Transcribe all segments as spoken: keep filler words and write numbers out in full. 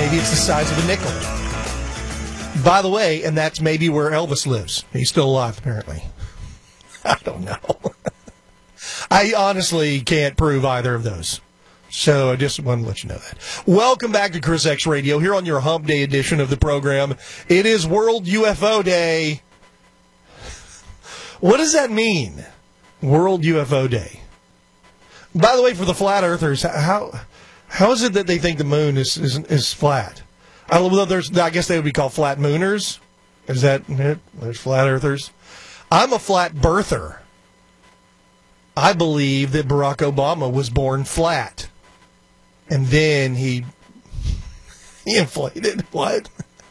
maybe it's the size of a nickel. By the way, and that's maybe where Elvis lives. He's still alive, apparently. I don't know. I honestly can't prove either of those. So I just wanted to let you know that. Welcome back to Chris X Radio here on your Hump Day edition of the program. It is World U F O Day. What does that mean? World U F O Day. By the way, for the flat earthers, how how is it that they think the moon is is, is flat? I, well, there's, I guess they would be called flat mooners. Is that it? There's flat earthers. I'm a flat birther. I believe that Barack Obama was born flat. And then he, he inflated. What?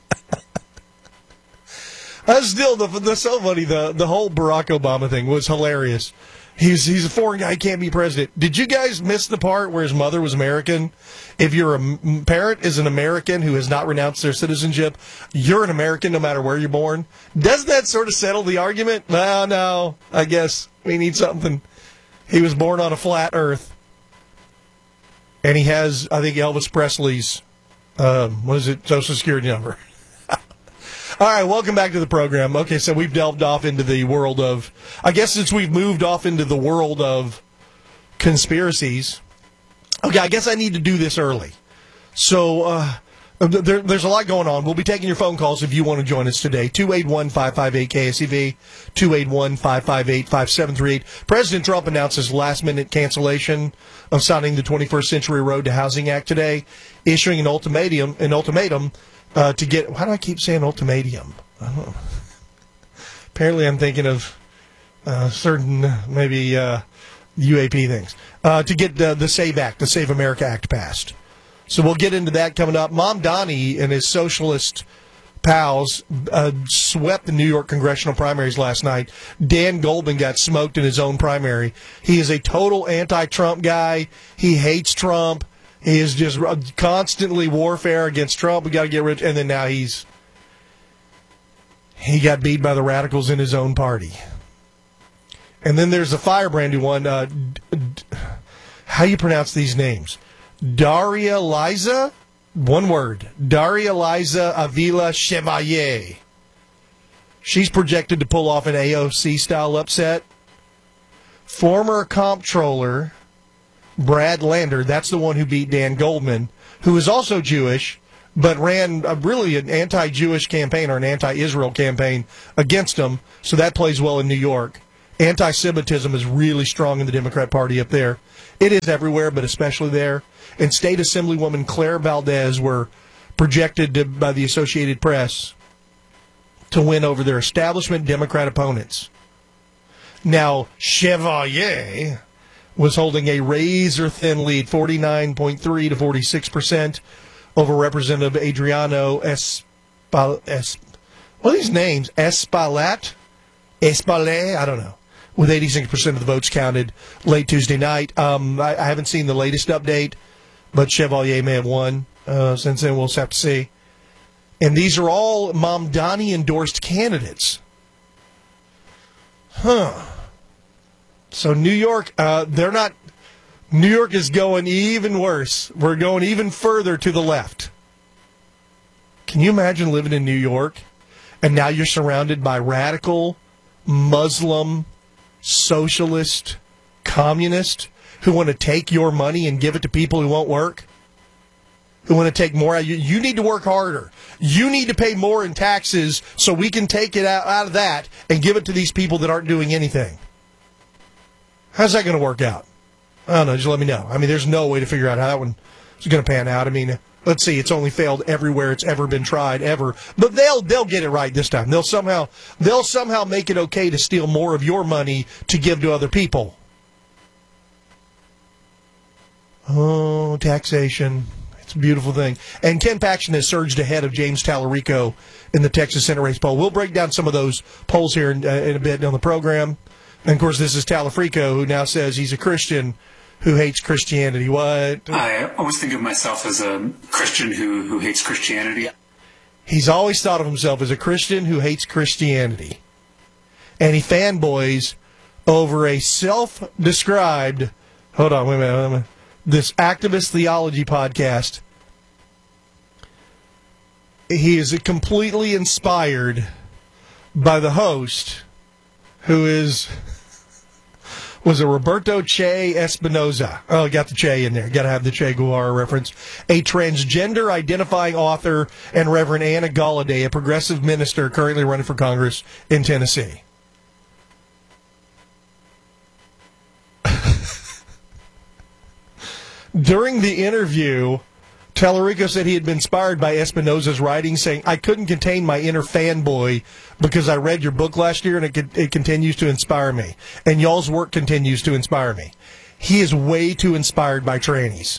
I still, the, the so funny, the, the whole Barack Obama thing was hilarious. He's he's a foreign guy, he can't be president. Did you guys miss the part where his mother was American? If your parent is an American who has not renounced their citizenship, you're an American no matter where you're born. Doesn't that sort of settle the argument? No, no, I guess we need something. He was born on a flat earth. And he has, I think, Elvis Presley's, um, what is it, Social Security number. All right, welcome back to the program. Okay, so we've delved off into the world of, I guess since we've moved off into the world of conspiracies, okay, I guess I need to do this early. So uh, there, there's a lot going on. We'll be taking your phone calls if you want to join us today. two eight one, five five eight, K S E V, two eight one, five five eight, five seven three eight. President Trump announced his last-minute cancellation of signing the twenty-first Century Road to Housing Act today, issuing an ultimatum, an ultimatum Uh, to get, why do I keep saying ultimatum? I don't know. Apparently I'm thinking of uh, certain, maybe uh, U A P things. Uh, to get uh, the SAVE Act, the Save America Act passed. So we'll get into that coming up. Mom Donnie and his socialist pals uh, swept the New York congressional primaries last night. Dan Goldman got smoked in his own primary. He is a total anti-Trump guy. He hates Trump. He is just constantly warfare against Trump. We got to get rich. And then now he's he got beat by the radicals in his own party. And then there's a firebrand who won. Uh, how you pronounce these names? Daria Liza, one word. Daria Liza Avila Chevalier. She's projected to pull off an A O C-style upset. Former comptroller Brad Lander, that's the one who beat Dan Goldman, who is also Jewish, but ran a, really an anti-Jewish campaign or an anti-Israel campaign against him, so that plays well in New York. Anti-Semitism is really strong in the Democrat Party up there. It is everywhere, but especially there. And State Assemblywoman Claire Valdez were projected to, by the Associated Press to win over their establishment Democrat opponents. Now, Chevalier was holding a razor-thin lead, forty-nine point three to forty-six percent, over Representative Adriano Espal... Es, what are these names? Espaillat? Espaillat? I don't know. With eighty-six percent of the votes counted late Tuesday night. Um, I, I haven't seen the latest update, but Chevalier may have won. Uh, since then, we'll just have to see. And these are all Mamdani-endorsed candidates. Huh. So New York, uh, they're not, New York is going even worse. We're going even further to the left. Can you imagine living in New York and now you're surrounded by radical, Muslim, socialist, communist who want to take your money and give it to people who won't work? Who want to take more? You, you need to work harder. You need to pay more in taxes so we can take it out, out of that and give it to these people that aren't doing anything. How's that going to work out? I don't know. Just let me know. I mean, there's no way to figure out how that one is going to pan out. I mean, let's see. It's only failed everywhere it's ever been tried, ever. But they'll they'll get it right this time. They'll somehow they'll somehow make it okay to steal more of your money to give to other people. Oh, taxation. It's a beautiful thing. And Ken Paxton has surged ahead of James Tallarico in the Texas Senate race poll. We'll break down some of those polls here in, uh, in a bit on the program. And, of course, this is Tallarico, who now says he's a Christian who hates Christianity. What? I always think of myself as a Christian who, who hates Christianity. He's always thought of himself as a Christian who hates Christianity. And he fanboys over a self-described, hold on, wait a minute, wait a minute, this activist theology podcast he is completely inspired by the host, who is was a Roberto Che Espinoza. Oh, got the Che in there. Got to have the Che Guevara reference. A transgender identifying author, and Reverend Anna Galladay, a progressive minister currently running for Congress in Tennessee. During the interview, Tallarico said he had been inspired by Espinoza's writing, saying, I couldn't contain my inner fanboy because I read your book last year and it, it continues to inspire me. And y'all's work continues to inspire me. He is way too inspired by trannies.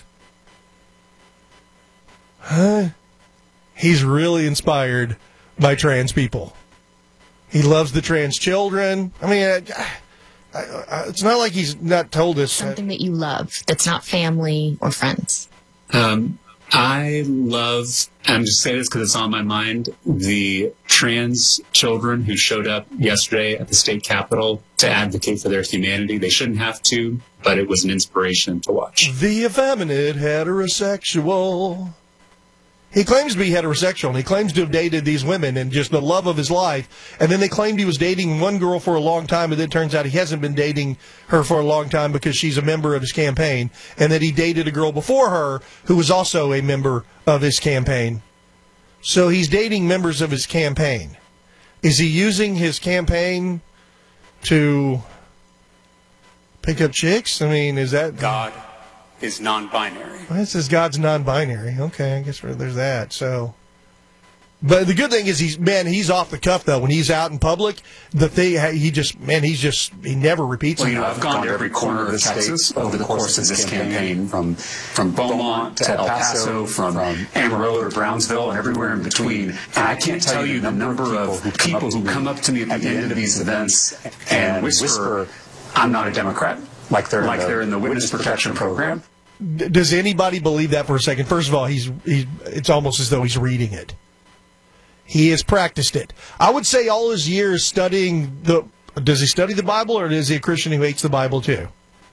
Huh? He's really inspired by trans people. He loves the trans children. I mean, I, I, I, it's not like he's not told us. Something that you love that's not family or friends. Um, I love, I'm just saying this because it's on my mind, the trans children who showed up yesterday at the state capitol to advocate for their humanity. They shouldn't have to, but it was an inspiration to watch. The effeminate heterosexual. He claims to be heterosexual, and he claims to have dated these women and just the love of his life. And then they claimed he was dating one girl for a long time, and then it turns out he hasn't been dating her for a long time because she's a member of his campaign, and that he dated a girl before her who was also a member of his campaign. So he's dating members of his campaign. Is he using his campaign to pick up chicks? I mean, is that... God is non-binary. Well, it says God's non-binary. Okay, I guess there's that. So, but the good thing is he's man, he's off the cuff though. When he's out in public, the thing he just man, he's just he never repeats. Well, you know, I've gone to every corner of Texas over the course of this campaign, from from Beaumont to El Paso, from Amarillo to Brownsville, and everywhere in between. And I can't tell you the number of people who come up to me at the end of these events and whisper, "I'm not a Democrat." Like they're like they're in the witness protection program. Does anybody believe that for a second? First of all, he's he's it's almost as though he's reading it. He has practiced it. I would say all his years studying the. Does he study the Bible, or is he a Christian who hates the Bible too?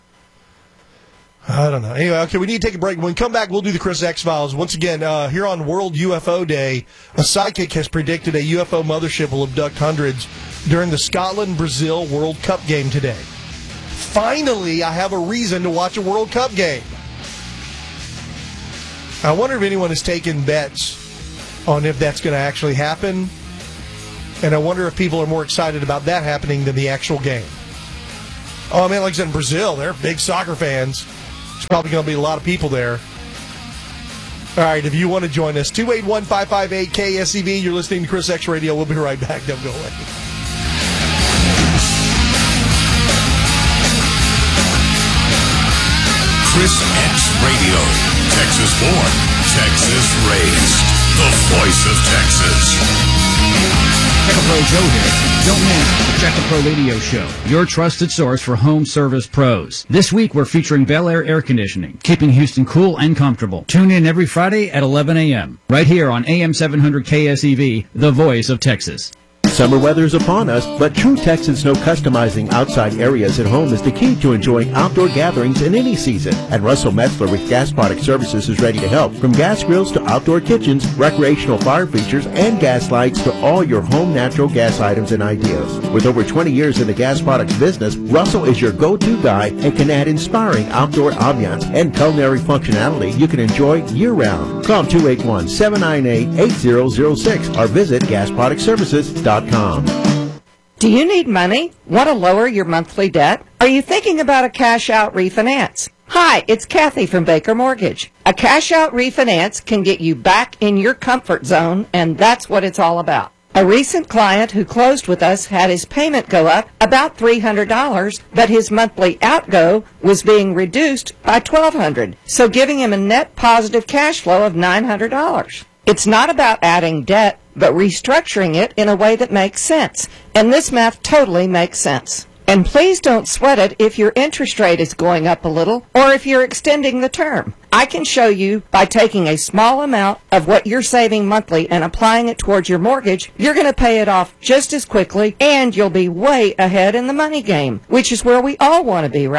I don't know. Anyway, okay, we need to take a break. When we come back, we'll do the Chris X-Files. Once again, uh, here on World U F O Day, a psychic has predicted a U F O mothership will abduct hundreds during the Scotland-Brazil World Cup game today. Finally, I have a reason to watch a World Cup game. I wonder if anyone has taken bets on if that's going to actually happen. And I wonder if people are more excited about that happening than the actual game. Oh, I mean, like I said, in Brazil, they're big soccer fans. There's probably going to be a lot of people there. All right, if you want to join us, two eight one, five five eight, K S E V. You're listening to Chris X Radio. We'll be right back. Don't go away. Chris X Radio. Texas born, Texas raised. The voice of Texas. Check-A-Pro Joe here. Don't miss the Check-A-Pro Radio Show, your trusted source for home service pros. This week we're featuring Bel Air Air Conditioning, keeping Houston cool and comfortable. Tune in every Friday at eleven a.m. right here on A M seven hundred K S E V, the voice of Texas. Summer weather is upon us, but true Texans know customizing outside areas at home is the key to enjoying outdoor gatherings in any season. And Russell Metzler with Gas Product Services is ready to help. From gas grills to outdoor kitchens, recreational fire features, and gas lights to all your home natural gas items and ideas. With over twenty years in the gas products business, Russell is your go-to guy and can add inspiring outdoor ambiance and culinary functionality you can enjoy year-round. Call two eight one, seven nine eight, eight zero zero six or visit gas product services dot com. Do you need money? Want to lower your monthly debt? Are you thinking about a cash-out refinance? Hi, it's Kathy from Baker Mortgage. A cash-out refinance can get you back in your comfort zone, and that's what it's all about. A recent client who closed with us had his payment go up about three hundred dollars, but his monthly outgo was being reduced by twelve hundred dollars, so giving him a net positive cash flow of nine hundred dollars. It's not about adding debt, but restructuring it in a way that makes sense. And this math totally makes sense. And please don't sweat it if your interest rate is going up a little or if you're extending the term. I can show you by taking a small amount of what you're saving monthly and applying it towards your mortgage, you're going to pay it off just as quickly and you'll be way ahead in the money game, which is where we all want to be, right?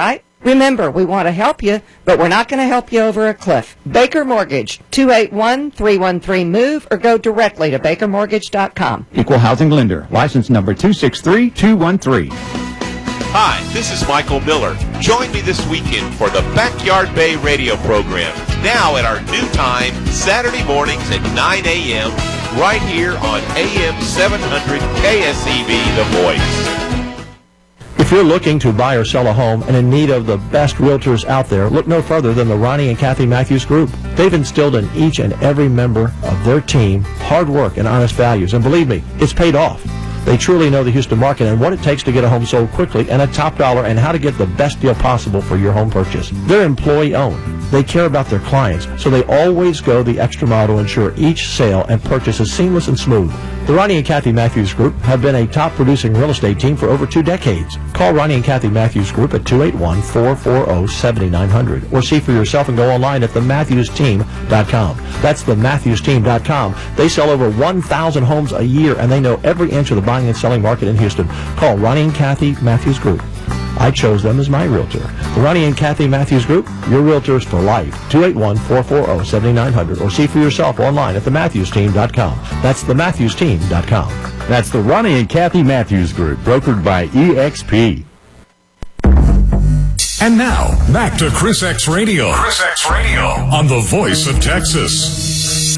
Remember, we want to help you, but we're not going to help you over a cliff. Baker Mortgage, two eight one, three one three, MOVE, or go directly to baker mortgage dot com. Equal housing lender. License number two six three two one three. Hi, this is Michael Miller. Join me this weekend for the Backyard Bay radio program, now at our new time, Saturday mornings at nine a.m., right here on A M seven hundred K S E B, The Voice. If you're looking to buy or sell a home and in need of the best realtors out there, look no further than the Ronnie and Kathy Matthews Group. They've instilled in each and every member of their team hard work and honest values, and believe me, it's paid off. They truly know the Houston market and what it takes to get a home sold quickly and at top dollar, and how to get the best deal possible for your home purchase. They're employee-owned. They care about their clients, so they always go the extra mile to ensure each sale and purchase is seamless and smooth. The Ronnie and Kathy Matthews Group have been a top-producing real estate team for over two decades. Call Ronnie and Kathy Matthews Group at two eight one, four four zero, seven nine zero zero or see for yourself and go online at the matthews team dot com. That's the matthews team dot com. They sell over one thousand homes a year, and they know every inch of the buying and selling market in Houston. Call Ronnie and Kathy Matthews Group. I chose them as my realtor. The Ronnie and Kathy Matthews Group, your realtors for life. two eight one, four four zero, seven nine zero zero or see for yourself online at the matthews team dot com. That's the matthews team dot com. That's the Ronnie and Kathy Matthews Group, brokered by E X P. And now, back to Chris X Radio. Chris X Radio on the Voice of Texas.